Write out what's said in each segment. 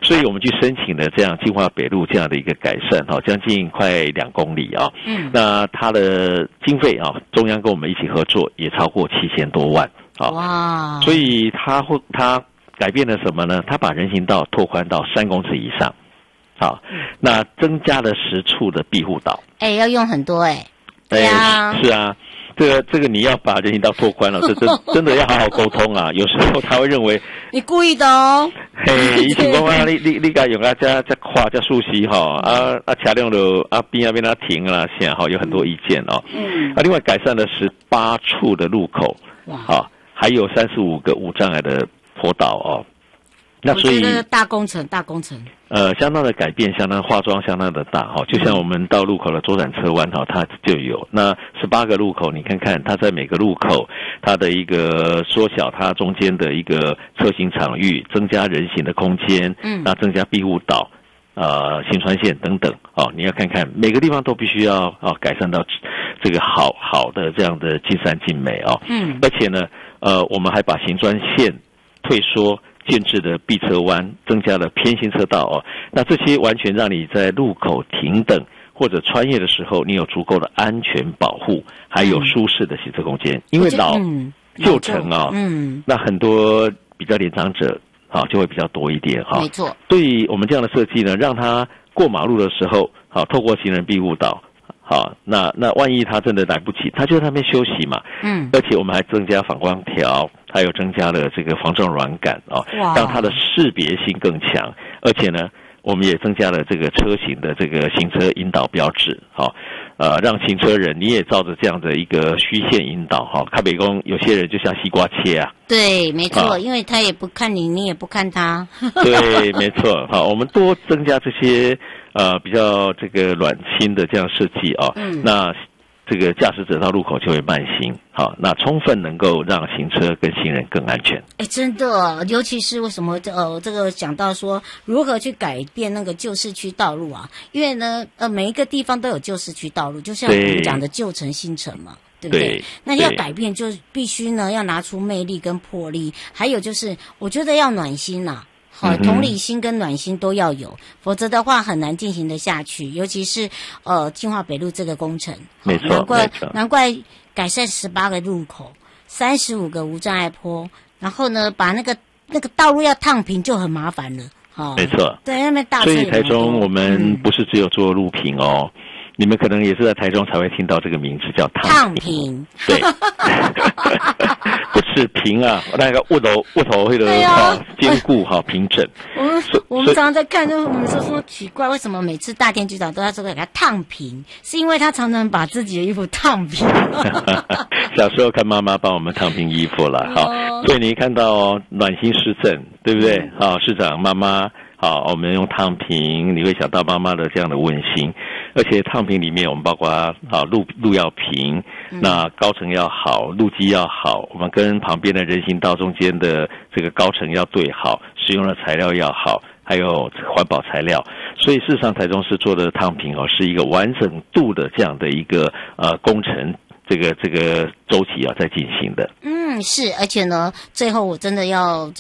所以我们去申请了这样金华北路这样的一个改善将近快2公里那它的经费中央跟我们一起合作也超过7000多万哇！ 所以它改变了什么呢？它把人行道拓宽到3公尺以上那增加了10处的庇护岛。 要用很多对啊， 是啊。这个你要把人行道拓宽了，这真的要好好沟通啊！有时候他会认为你故意的哦。 以前讲你该用这跨这竖溪车辆就边他停啦，现在有很多意见另外改善了18处的路口还有35个无障碍的坡道那所以大工程相当的改变，相当化妆相当的大就像我们到路口的左转车弯它就有那18个路口，你看看它在每个路口它的一个缩小它中间的一个车行场域，增加人行的空间那增加庇护岛行船线等等你要看看每个地方都必须要改善到这个好的这样的尽善尽美而且呢我们还把行专线退缩建制的避车弯，增加了偏行车道那这些完全让你在路口停等或者穿越的时候，你有足够的安全保护，还有舒适的行车空间。因为旧城那很多比较年长者就会比较多一点没错。 对于我们这样的设计呢，让他过马路的时候透过行人庇护岛那万一他真的来不及，他就在那边休息嘛而且我们还增加反光条，还有增加了这个防撞软杆让它的识别性更强，而且呢我们也增加了这个车型的这个行车引导标志让行车人你也照着这样的一个虚线引导看北宫有些人就像西瓜切对，没错因为他也不看你，你也不看他对，没错我们多增加这些比较这个暖心的这样设计那这个驾驶者到路口就会慢行那充分能够让行车跟行人更安全真的，尤其是为什么这个讲到说如何去改变那个旧市区道路因为呢每一个地方都有旧市区道路，就像我们讲的旧城新城嘛，对不对？那要改变就必须呢要拿出魅力跟魄力，还有就是我觉得要暖心同理心跟暖心都要有，否则的话很难进行得下去。尤其是金华北路这个工程， 没错， 难怪改善18个路口，35个无障碍坡，然后呢把那个道路要烫平就很麻烦了没错， 对，那边大所以台中我们不是只有做路平你们可能也是在台中才会听到这个名字叫烫平，对，不是平那个卧头会的坚固平整。 我们常常在看，就是我们说奇怪，为什么每次大田局长都要说给他烫平？是因为他常常把自己的衣服烫平。 小时候看妈妈帮我们烫平衣服了所以你看到暖心市政，对不对市长妈妈我们用烫平，你会想到妈妈的这样的温馨，而且烫平里面我们包括路要平，那高层要好，路基要好，我们跟旁边的人行道中间的这个高层要对好，使用的材料要好，还有环保材料，所以事实上台中市做的烫平是一个完整度的这样的一个工程。这个周期在进行的。 是，而且呢，最后我真的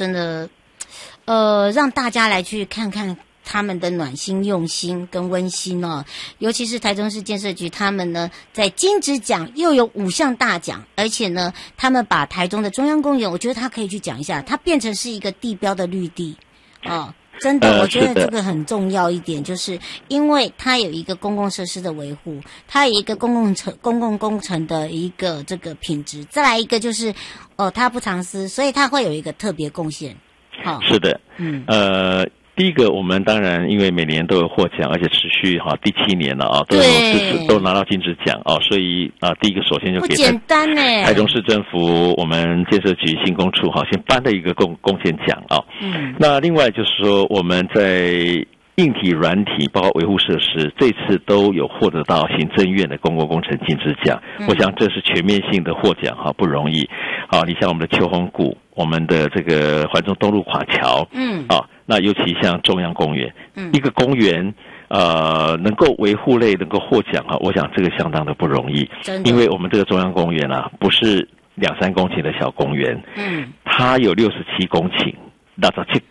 让大家来去看看他们的暖心用心跟温馨尤其是台中市建设局，他们呢在金质奖又有5项大奖，而且呢他们把台中的中央公园，我觉得他可以去讲一下，它变成是一个地标的绿地真的，我觉得这个很重要一点，就是因为它有一个公共设施的维护，它有一个公共工程的一个这个品质，再来一个就是它不藏私，所以它会有一个特别贡献。 是的，第一个，我们当然因为每年都有获奖，而且持续第7年了都拿到金质奖所以第一个首先就给不简单台中市政府我们建设局新工处先颁了一个贡献奖那另外就是说我们在硬体软体包括维护设施这次都有获得到行政院的公共工程金质奖我想这是全面性的获奖不容易你像我们的秋红谷，我们的这个环中东路垮桥那尤其像中央公园一个公园能够维护类能够获奖我想这个相当的不容易，因为我们这个中央公园不是2-3公顷的小公园它有67公顷，67个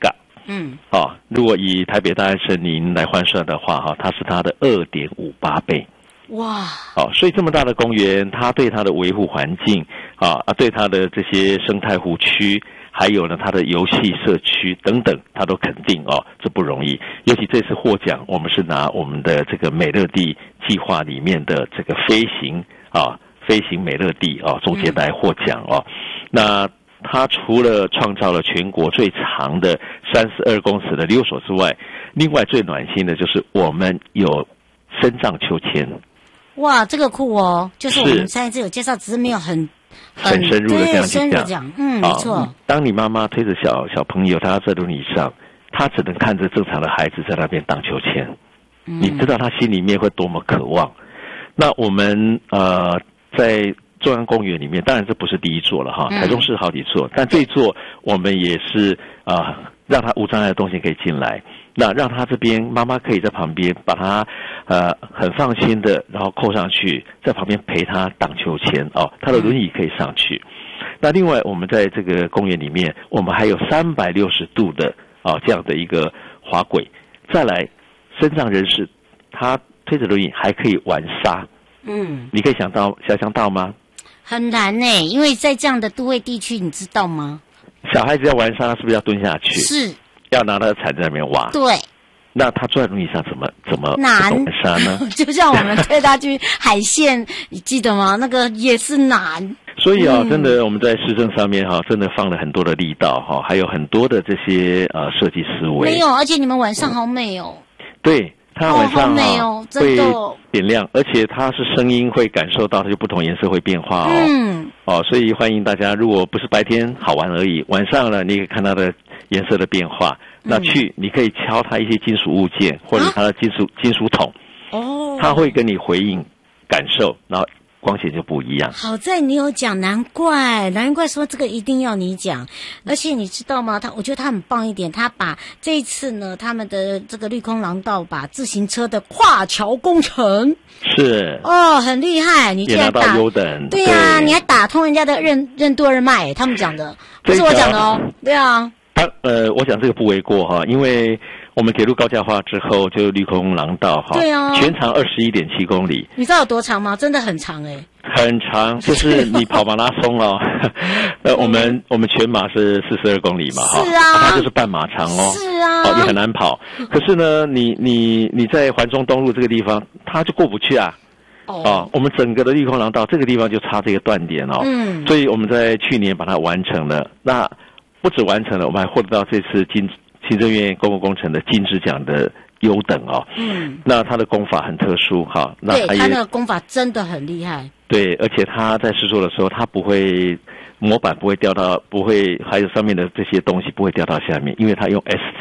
如果以台北大安森林来换算的话，它是它的2.58倍。 哇！ 所以这么大的公园，它对它的维护环境对它的这些生态湖区，还有呢它的游戏社区等等，它都肯定这不容易。尤其这次获奖，我们是拿我们的这个美乐地计划里面的这个飞行美乐地中间来获奖那它除了创造了全国最长的32公尺的溜索之外，另外最暖心的就是我们有深藏秋千。 哇，这个酷哦！就是我们上一次有介绍，只是没有很深入的这样去讲。没错。 当你妈妈推着小朋友，他在轮椅上，他只能看着正常的孩子在那边荡秋千。你知道他心里面会多么渴望。那我们在中央公园里面，当然这不是第一座了台中市好几座，但这一座我们也是让他无障碍的东西可以进来。那让他这边妈妈可以在旁边把他很放心的然后扣上去，在旁边陪他荡秋千他的轮椅可以上去。那另外我们在这个公园里面，我们还有360度的这样的一个滑轨。再来，身障人士他推着轮椅还可以玩沙。你可以想象到吗？ 很难因为在这样的都会地区，你知道吗？ 小孩子要玩沙，是不是要蹲下去？ 是。 要拿他的铲在那边挖。 对。 那他坐在轮椅上怎么难玩沙呢？ 就像我们推他去海线，你记得吗？那个也是难。 所以真的我们在施政上面真的放了很多的力道还有很多的这些设计思维。 没有，而且你们晚上好美哦。 对。它晚上会点亮，而且它是声音会感受到，它就不同颜色会变化所以欢迎大家，如果不是白天好玩而已，晚上呢你可以看它的颜色的变化。那你可以敲它一些金属物件，或者它的金属桶它会跟你回应感受，然后光线就不一样。 好在你有讲，难怪说这个一定要你讲。而且你知道吗？我觉得他很棒一点，他把这一次呢，他们的这个绿空廊道把自行车的跨桥工程是很厉害，你竟然也拿到优等。 对啊，你还打通人家的任督二脉，他们讲的不是我讲的对啊。 我想这个不为过因为我们铁路高架化之后，就绿空廊道对啊， 全长21.7公里。 你知道有多长吗？真的很长很长，就是你跑马拉松我们全马是42公里嘛是啊， 它就是半马长是啊， 你很难跑。可是呢，你在环中东路这个地方，它就过不去啊。我们整个的绿空廊道这个地方就差这个断点所以我们在去年把它完成了。那不止完成了，我们还获得到这次行政院公共工程的金质奖的优等那它的工法很特殊对，它那个工法真的很厉害。对， 而且它在施作的时候，它不会模板不会掉到，还有上面的这些东西不会掉到下面，因为它用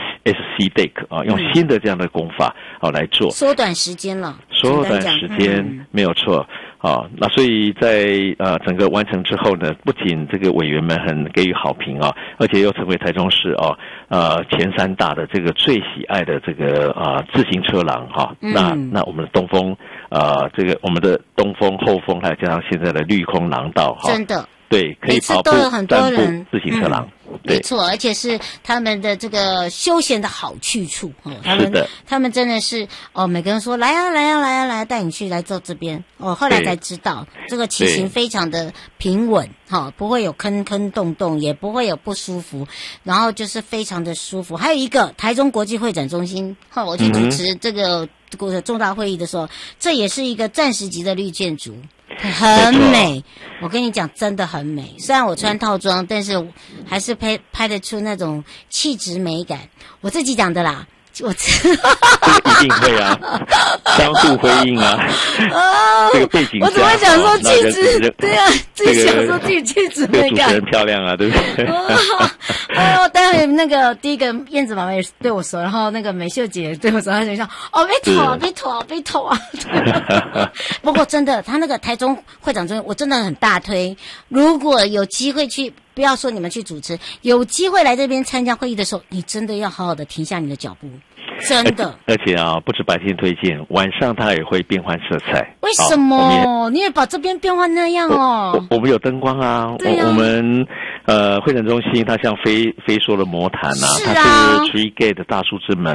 SC Deck 用新的这样的工法来做， 缩短时间了。 缩短时间没有错。那所以在整个完成之后呢，不仅这个委员们很给予好评而且又成为台中市前3大的这个最喜爱的这个自行车廊那我们的东风这个我们的东风后风，还有加上现在的绿空廊道真的对，可以跑步、散步、自行车廊。 没错，而且是他们的这个休闲的好去处他们真的是每个人说来啊，带你去来走这边后来才知道这个骑行非常的平稳不会有坑洞，也不会有不舒服，然后就是非常的舒服。还有一个台中国际会展中心我去主持这个重大会议的时候，这也是一个暂时级的绿建筑。很美，我跟你讲，真的很美。虽然我穿套装，但是还是拍得出那种气质美感。我自己讲的啦， 一定会相互辉映这个背景我怎么会讲说气质？对啊，自己想说自己气质美感。 主持人漂亮对不对？ 待会那个第一个燕子妈妈也对我说，然后那个美秀姐也对我说，她就说被头啊。不过真的，他那个台中会长中心，我真的很大推。如果有机会去，不要说你们去主持，有机会来这边参加会议的时候，你真的要好好的停下你的脚步。真的， 而且不止白天推荐，晚上它也会变换色彩。 为什么？你也把这边变换那样我们有灯光对我们会展中心它像飞梭的魔毯啊， 是啊它是 Tree Gate 大树之门